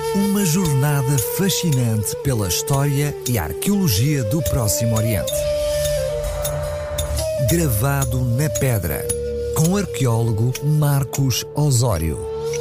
Uma jornada fascinante pela história e arqueologia do Próximo Oriente. Gravado na pedra, com o arqueólogo Marcos Osório.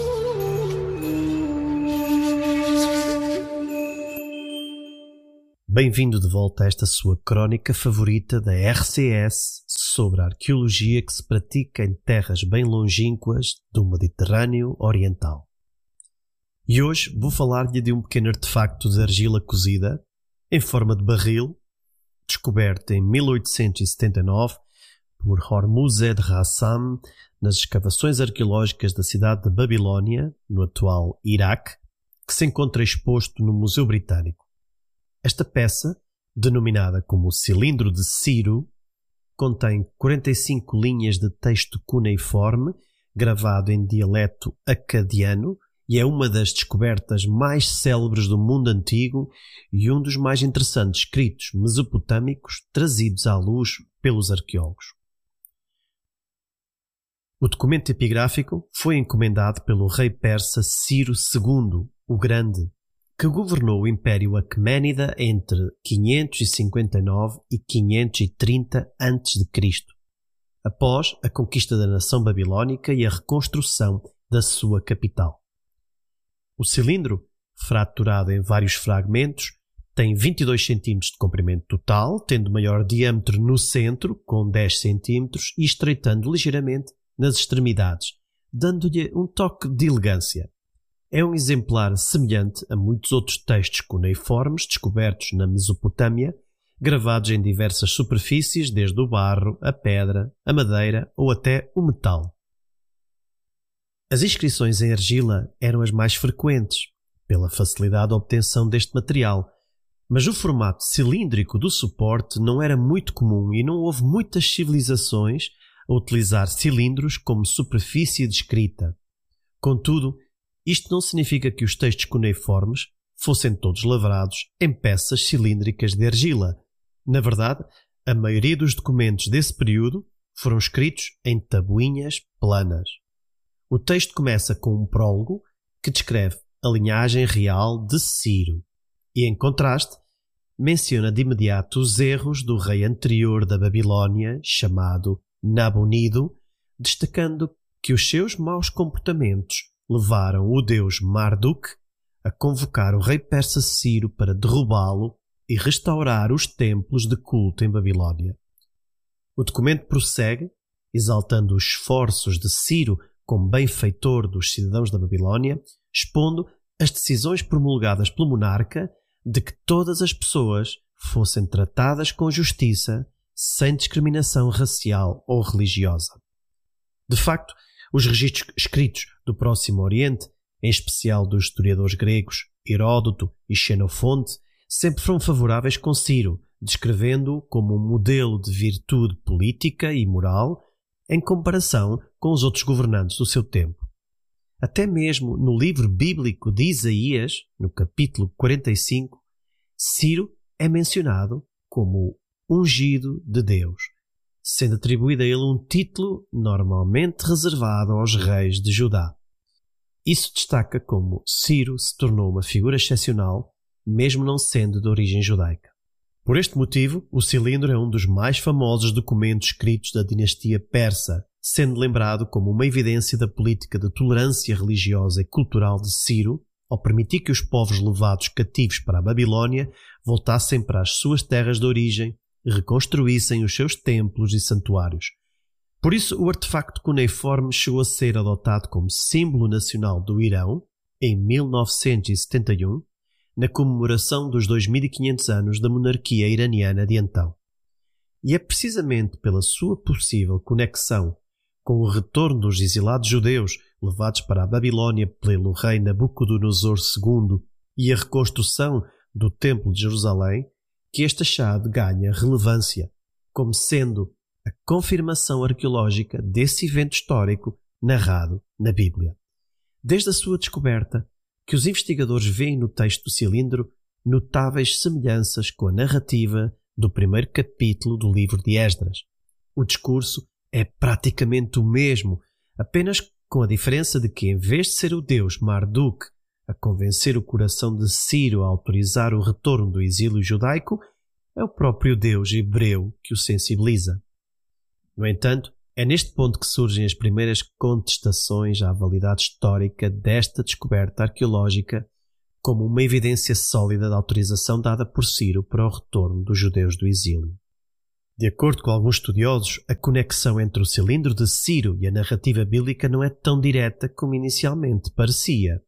Bem-vindo de volta a esta sua crónica favorita da RCS sobre a arqueologia que se pratica em terras bem longínquas do Mediterrâneo Oriental. E hoje vou falar-lhe de um pequeno artefacto de argila cozida, em forma de barril, descoberto em 1879 por Hormuzed Rassam nas escavações arqueológicas da cidade de Babilónia, no atual Iraque, que se encontra exposto no Museu Britânico. Esta peça, denominada como o Cilindro de Ciro, contém 45 linhas de texto cuneiforme, gravado em dialeto acadiano, e é uma das descobertas mais célebres do mundo antigo e um dos mais interessantes escritos mesopotâmicos trazidos à luz pelos arqueólogos. O documento epigráfico foi encomendado pelo rei persa Ciro II, o Grande, que governou o Império Aquemênida entre 559 e 530 a.C., após a conquista da nação babilónica e a reconstrução da sua capital. O cilindro, fraturado em vários fragmentos, tem 22 cm de comprimento total, tendo maior diâmetro no centro, com 10 cm, e estreitando ligeiramente nas extremidades, dando-lhe um toque de elegância. É um exemplar semelhante a muitos outros textos cuneiformes descobertos na Mesopotâmia, gravados em diversas superfícies, desde o barro, a pedra, a madeira ou até o metal. As inscrições em argila eram as mais frequentes, pela facilidade de obtenção deste material, mas o formato cilíndrico do suporte não era muito comum e não houve muitas civilizações a utilizar cilindros como superfície de escrita. Contudo, isto não significa que os textos cuneiformes fossem todos lavrados em peças cilíndricas de argila. Na verdade, a maioria dos documentos desse período foram escritos em tabuinhas planas. O texto começa com um prólogo que descreve a linhagem real de Ciro e, em contraste, menciona de imediato os erros do rei anterior da Babilónia, chamado Nabonido, destacando que os seus maus comportamentos levaram o deus Marduk a convocar o rei persa Ciro para derrubá-lo e restaurar os templos de culto em Babilónia. O documento prossegue, exaltando os esforços de Ciro como benfeitor dos cidadãos da Babilónia, expondo as decisões promulgadas pelo monarca de que todas as pessoas fossem tratadas com justiça, sem discriminação racial ou religiosa. De facto, os registros escritos do Próximo Oriente, em especial dos historiadores gregos Heródoto e Xenofonte, sempre foram favoráveis com Ciro, descrevendo-o como um modelo de virtude política e moral em comparação com os outros governantes do seu tempo. Até mesmo no livro bíblico de Isaías, no capítulo 45, Ciro é mencionado como ungido de Deus, sendo atribuído a ele um título normalmente reservado aos reis de Judá. Isso destaca como Ciro se tornou uma figura excepcional, mesmo não sendo de origem judaica. Por este motivo, o cilindro é um dos mais famosos documentos escritos da dinastia persa, sendo lembrado como uma evidência da política de tolerância religiosa e cultural de Ciro, ao permitir que os povos levados cativos para a Babilónia voltassem para as suas terras de origem e reconstruíssem os seus templos e santuários. Por isso, o artefacto cuneiforme chegou a ser adotado como símbolo nacional do Irão em 1971, na comemoração dos 2500 anos da monarquia iraniana de então. E é precisamente pela sua possível conexão com o retorno dos exilados judeus levados para a Babilónia pelo rei Nabucodonosor II e a reconstrução do Templo de Jerusalém que este achado ganha relevância, como sendo a confirmação arqueológica desse evento histórico narrado na Bíblia. Desde a sua descoberta, que os investigadores veem no texto do cilindro notáveis semelhanças com a narrativa do primeiro capítulo do livro de Esdras. O discurso é praticamente o mesmo, apenas com a diferença de que, em vez de ser o deus Marduk a convencer o coração de Ciro a autorizar o retorno do exílio judaico, é o próprio Deus hebreu que o sensibiliza. No entanto, é neste ponto que surgem as primeiras contestações à validade histórica desta descoberta arqueológica como uma evidência sólida da autorização dada por Ciro para o retorno dos judeus do exílio. De acordo com alguns estudiosos, a conexão entre o cilindro de Ciro e a narrativa bíblica não é tão direta como inicialmente parecia.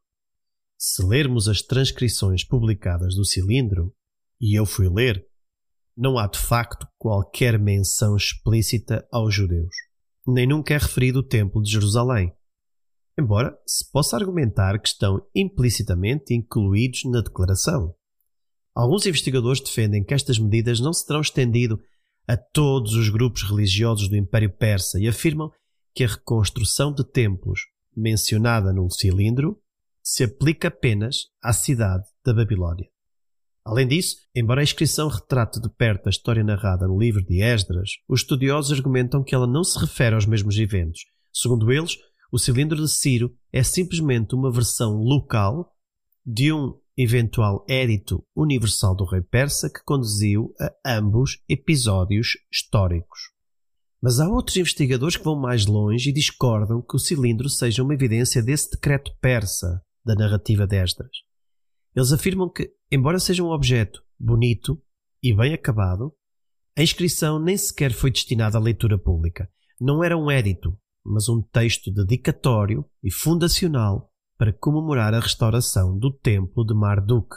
Se lermos as transcrições publicadas do cilindro, e eu fui ler, não há de facto qualquer menção explícita aos judeus, nem nunca é referido o Templo de Jerusalém, embora se possa argumentar que estão implicitamente incluídos na declaração. Alguns investigadores defendem que estas medidas não se terão estendido a todos os grupos religiosos do Império Persa e afirmam que a reconstrução de templos mencionada no cilindro se aplica apenas à cidade da Babilónia. Além disso, embora a inscrição retrate de perto a história narrada no livro de Esdras, os estudiosos argumentam que ela não se refere aos mesmos eventos. Segundo eles, o cilindro de Ciro é simplesmente uma versão local de um eventual édito universal do rei persa que conduziu a ambos episódios históricos. Mas há outros investigadores que vão mais longe e discordam que o cilindro seja uma evidência desse decreto persa da narrativa de Esdras. Eles afirmam que, embora seja um objeto bonito e bem acabado, a inscrição nem sequer foi destinada à leitura pública. Não era um édito, mas um texto dedicatório e fundacional para comemorar a restauração do templo de Marduk.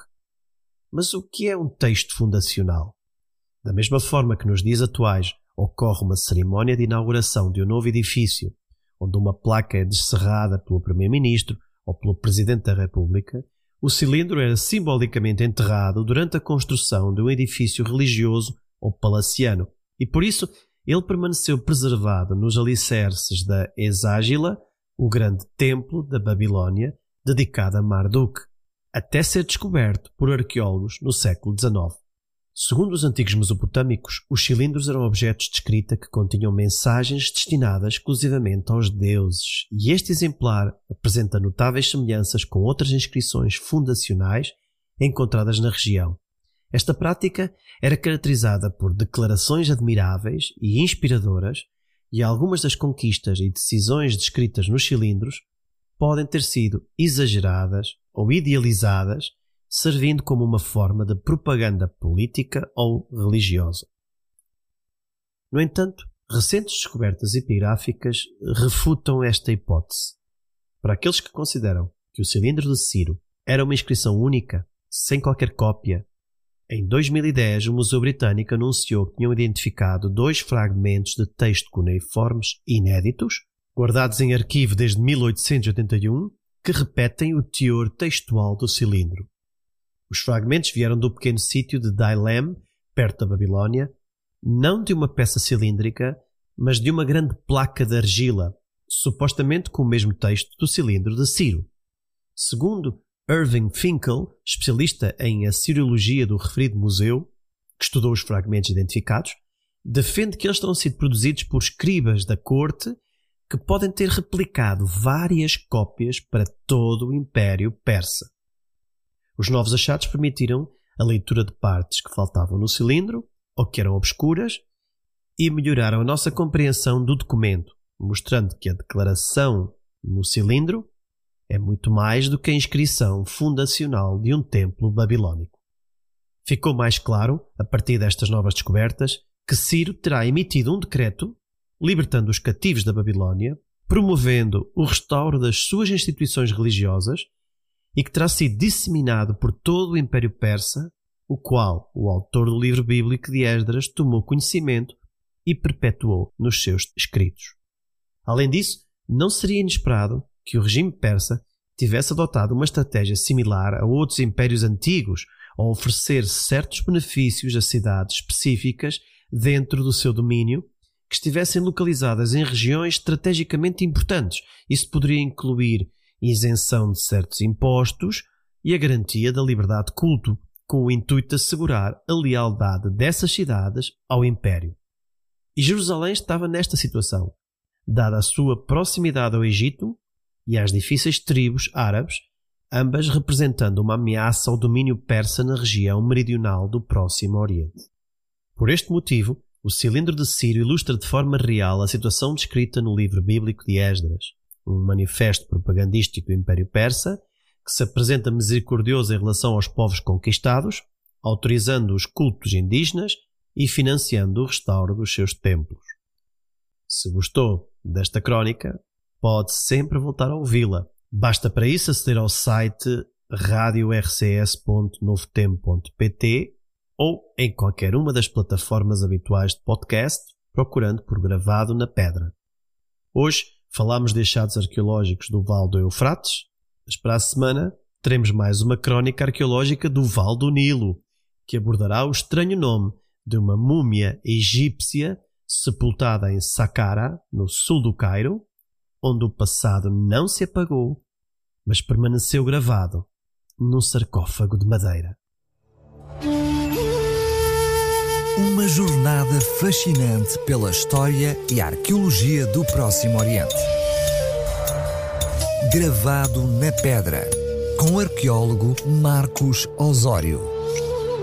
Mas o que é um texto fundacional? Da mesma forma que nos dias atuais ocorre uma cerimónia de inauguração de um novo edifício, onde uma placa é descerrada pelo Primeiro-Ministro ou pelo Presidente da República, o cilindro era simbolicamente enterrado durante a construção de um edifício religioso ou palaciano, e por isso ele permaneceu preservado nos alicerces da Exágila, o grande templo da Babilónia, dedicado a Marduk, até ser descoberto por arqueólogos no século XIX. Segundo os antigos mesopotâmicos, os cilindros eram objetos de escrita que continham mensagens destinadas exclusivamente aos deuses, e este exemplar apresenta notáveis semelhanças com outras inscrições fundacionais encontradas na região. Esta prática era caracterizada por declarações admiráveis e inspiradoras, e algumas das conquistas e decisões descritas nos cilindros podem ter sido exageradas ou idealizadas, servindo como uma forma de propaganda política ou religiosa. No entanto, recentes descobertas epigráficas refutam esta hipótese. Para aqueles que consideram que o cilindro de Ciro era uma inscrição única, sem qualquer cópia, em 2010 o Museu Britânico anunciou que tinham identificado 2 fragmentos de texto cuneiformes inéditos, guardados em arquivo desde 1881, que repetem o teor textual do cilindro. Os fragmentos vieram do pequeno sítio de Dailem, perto da Babilónia, não de uma peça cilíndrica, mas de uma grande placa de argila, supostamente com o mesmo texto do cilindro de Ciro. Segundo Irving Finkel, especialista em assiriologia do referido museu, que estudou os fragmentos identificados, defende que eles terão sido produzidos por escribas da corte que podem ter replicado várias cópias para todo o Império Persa. Os novos achados permitiram a leitura de partes que faltavam no cilindro ou que eram obscuras e melhoraram a nossa compreensão do documento, mostrando que a declaração no cilindro é muito mais do que a inscrição fundacional de um templo babilónico. Ficou mais claro, a partir destas novas descobertas, que Ciro terá emitido um decreto libertando os cativos da Babilónia, promovendo o restauro das suas instituições religiosas e que terá sido disseminado por todo o Império Persa, o qual o autor do livro bíblico de Esdras tomou conhecimento e perpetuou nos seus escritos. Além disso, não seria inesperado que o regime persa tivesse adotado uma estratégia similar a outros impérios antigos, ao oferecer certos benefícios a cidades específicas dentro do seu domínio que estivessem localizadas em regiões estrategicamente importantes. Isso poderia incluir isenção de certos impostos e a garantia da liberdade de culto, com o intuito de assegurar a lealdade dessas cidades ao Império. E Jerusalém estava nesta situação, dada a sua proximidade ao Egito e às difíceis tribos árabes, ambas representando uma ameaça ao domínio persa na região meridional do Próximo Oriente. Por este motivo, o cilindro de Ciro ilustra de forma real a situação descrita no livro bíblico de Esdras, um manifesto propagandístico do Império Persa que se apresenta misericordioso em relação aos povos conquistados, autorizando os cultos indígenas e financiando o restauro dos seus templos. Se gostou desta crónica, pode sempre voltar a ouvi-la. Basta para isso aceder ao site radiorcs.novotempo.pt ou em qualquer uma das plataformas habituais de podcast, procurando por Gravado na Pedra. Hoje falámos de achados arqueológicos do Vale do Eufrates, mas para a semana teremos mais uma crónica arqueológica do Vale do Nilo, que abordará o estranho nome de uma múmia egípcia sepultada em Saqqara, no sul do Cairo, onde o passado não se apagou, mas permaneceu gravado num sarcófago de madeira. Uma jornada fascinante pela história e arqueologia do Próximo Oriente. Gravado na Pedra, com o arqueólogo Marcos Osório.